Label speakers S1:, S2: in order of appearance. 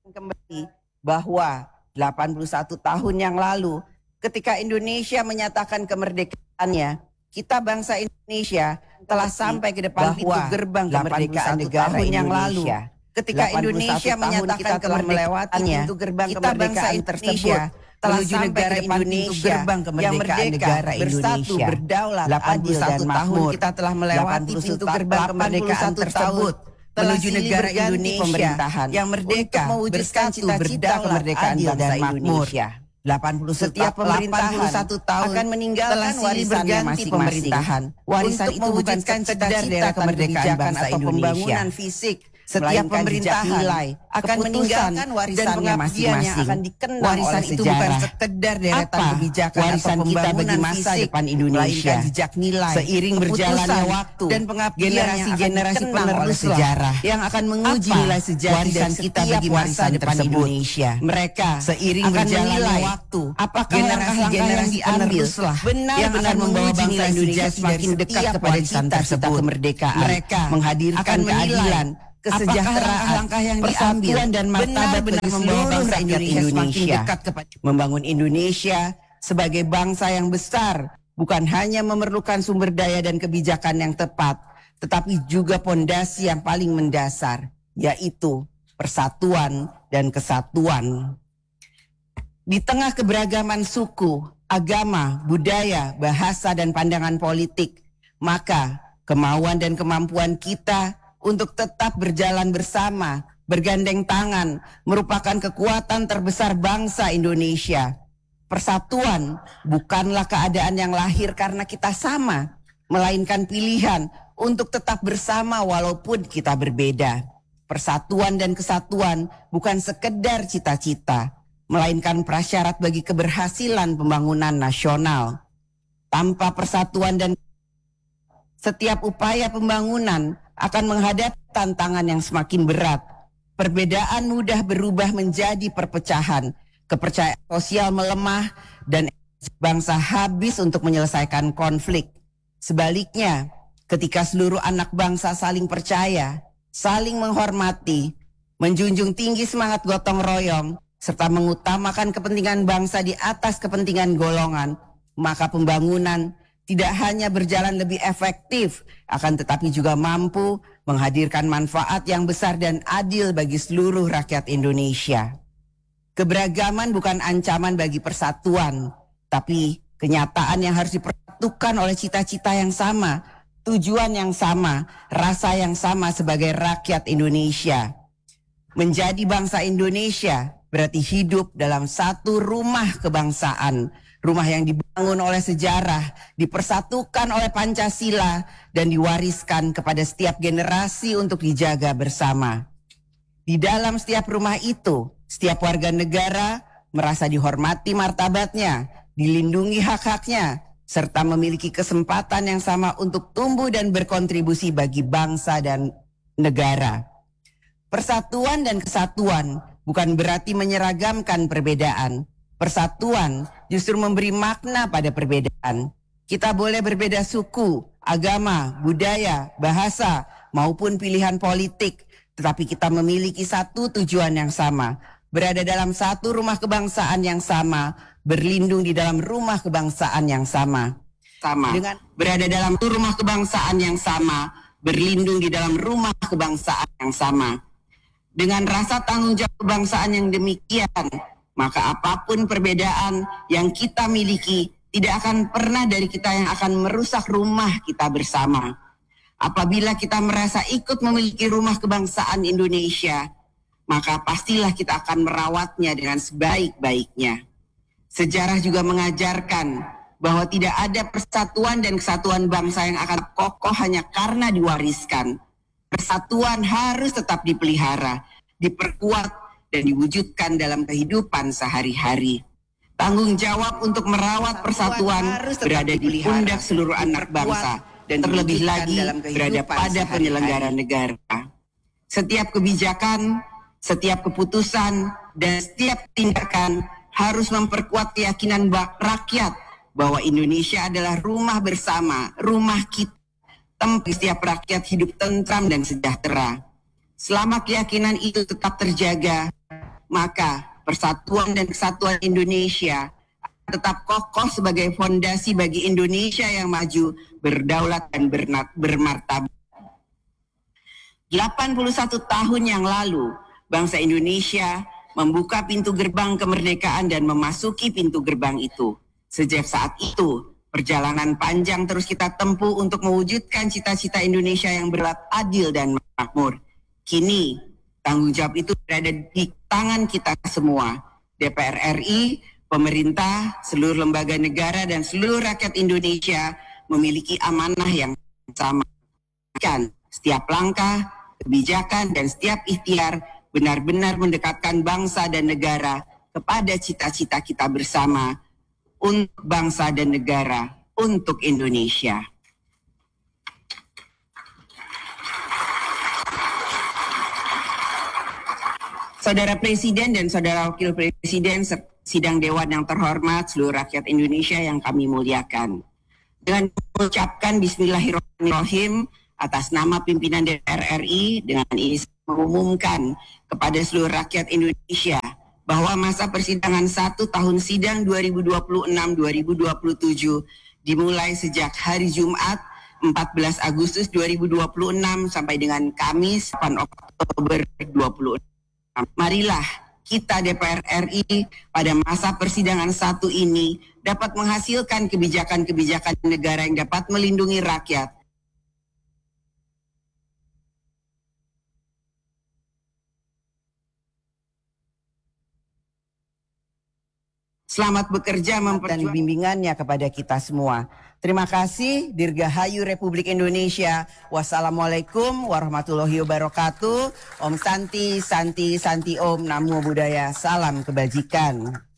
S1: kembali bahwa 81 tahun yang lalu ketika Indonesia menyatakan kemerdekaannya, kita bangsa Indonesia telah sampai ke depan pintu gerbang kemerdekaan negara yang lalu. Ketika Indonesia menyatakan telah melewati pintu gerbang kemerdekaan tersebut, telah sampai ke depan pintu gerbang kemerdekaan negara bersatu, berdaulat, adil dan makmur. Kita telah melewati pintu gerbang kemerdekaan tersebut menuju negara Indonesia yang merdeka, mewujudkan cita-cita kemerdekaan bangsa Indonesia. 81 tahun akan meninggalkan warisannya masing-masing. Warisan itu bukan sekedar daerah kemerdekaan bangsa Indonesia. Pembangunan fisik, setiap pemerintahan akan meninggalkan warisannya masing-masing. Warisan itu bukan sekedar deretan kebijakan atau pembangunan masa depan Indonesia. Jejak nilai, seiring berjalannya waktu dan generasi-generasi penerus sejarah yang akan menguji nilai sejati dan kita bagi masa depan Indonesia. Mereka seiring berjalannya waktu, apakah generasi-generasi diambil benar-benar membawa bangsa Indonesia semakin dekat kepada cita-cita kemerdekaan. Mereka menghadirkan keadilan, kesejahteraan, langkah yang diambil dan benar-benar membawa bangsa Indonesia semakin dekat kepada membangun Indonesia sebagai bangsa yang besar, bukan hanya memerlukan sumber daya dan kebijakan yang tepat, tetapi juga pondasi yang paling mendasar, yaitu persatuan dan kesatuan. Di tengah keberagaman suku, agama, budaya, bahasa, dan pandangan politik, maka kemauan dan kemampuan kita untuk tetap berjalan bersama, bergandeng tangan, merupakan kekuatan terbesar bangsa Indonesia. Persatuan bukanlah keadaan yang lahir karena kita sama, melainkan pilihan untuk tetap bersama walaupun kita berbeda. Persatuan dan kesatuan bukan sekedar cita-cita, melainkan prasyarat bagi keberhasilan pembangunan nasional. Tanpa persatuan dan setiap upaya pembangunan akan menghadapi tantangan yang semakin berat. Perbedaan mudah berubah menjadi perpecahan, kepercayaan sosial melemah, dan bangsa habis untuk menyelesaikan konflik. Sebaliknya, ketika seluruh anak bangsa saling percaya, saling menghormati, menjunjung tinggi semangat gotong royong, serta mengutamakan kepentingan bangsa di atas kepentingan golongan, maka pembangunan tidak hanya berjalan lebih efektif, akan tetapi juga mampu menghadirkan manfaat yang besar dan adil bagi seluruh rakyat Indonesia. Keberagaman bukan ancaman bagi persatuan, tapi kenyataan yang harus dipersatukan oleh cita-cita yang sama, tujuan yang sama, rasa yang sama sebagai rakyat Indonesia. Menjadi bangsa Indonesia berarti hidup dalam satu rumah kebangsaan, rumah yang dibangun oleh sejarah, dipersatukan oleh Pancasila, dan diwariskan kepada setiap generasi untuk dijaga bersama. Di dalam setiap rumah itu, setiap warga negara merasa dihormati martabatnya, dilindungi hak-haknya, serta memiliki kesempatan yang sama untuk tumbuh dan berkontribusi bagi bangsa dan negara. Persatuan dan kesatuan bukan berarti menyeragamkan perbedaan. Persatuan justru memberi makna pada perbedaan. Kita boleh berbeda suku, agama, budaya, bahasa, maupun pilihan politik, tetapi kita memiliki satu tujuan yang sama, berada dalam satu rumah kebangsaan yang sama, berlindung di dalam rumah kebangsaan yang sama. Dengan berada dalam rumah kebangsaan yang sama, berlindung di dalam rumah kebangsaan yang sama. Dengan rasa tanggung jawab kebangsaan yang demikian, maka apapun perbedaan yang kita miliki tidak akan pernah dari kita yang akan merusak rumah kita bersama. Apabila kita merasa ikut memiliki rumah kebangsaan Indonesia, maka pastilah kita akan merawatnya dengan sebaik-baiknya. Sejarah juga mengajarkan bahwa tidak ada persatuan dan kesatuan bangsa yang akan kokoh hanya karena diwariskan. Persatuan harus tetap dipelihara, diperkuat, dan diwujudkan dalam kehidupan sehari-hari. Tanggung jawab untuk merawat persatuan berada di pundak seluruh anak bangsa, dan terlebih lagi berada pada penyelenggara negara. Setiap kebijakan, setiap keputusan, dan setiap tindakan harus memperkuat keyakinan rakyat bahwa Indonesia adalah rumah bersama, rumah kita, tempat setiap rakyat hidup tentram dan sejahtera. Selama keyakinan itu tetap terjaga, maka persatuan dan kesatuan Indonesia tetap kokoh sebagai fondasi bagi Indonesia yang maju, berdaulat dan bermartabat. 81 tahun yang lalu, bangsa Indonesia membuka pintu gerbang kemerdekaan dan memasuki pintu gerbang itu. Sejak saat itu, perjalanan panjang terus kita tempuh untuk mewujudkan cita-cita Indonesia yang adil dan makmur. Kini, tanggung jawab itu berada di tangan kita semua, DPR RI, pemerintah, seluruh lembaga negara, dan seluruh rakyat Indonesia memiliki amanah yang sama. Setiap langkah, kebijakan, dan setiap ikhtiar benar-benar mendekatkan bangsa dan negara kepada cita-cita kita bersama untuk bangsa dan negara, untuk Indonesia. Saudara Presiden dan Saudara Wakil Presiden, sidang Dewan yang terhormat, seluruh rakyat Indonesia yang kami muliakan. Dengan mengucapkan Bismillahirrahmanirrahim atas nama pimpinan DPR RI, dengan ini mengumumkan kepada seluruh rakyat Indonesia bahwa masa persidangan 1 tahun sidang 2026-2027 dimulai sejak hari Jumat 14 Agustus 2026 sampai dengan Kamis 8 Oktober 2026. Marilah kita DPR RI pada masa persidangan 1 ini dapat menghasilkan kebijakan-kebijakan negara yang dapat melindungi rakyat. Selamat bekerja dan bimbingannya kepada kita semua. Terima kasih. Dirgahayu Republik Indonesia. Wassalamualaikum warahmatullahi wabarakatuh. Om Santi, Santi, Santi Om. Namo Buddhaya. Salam kebajikan.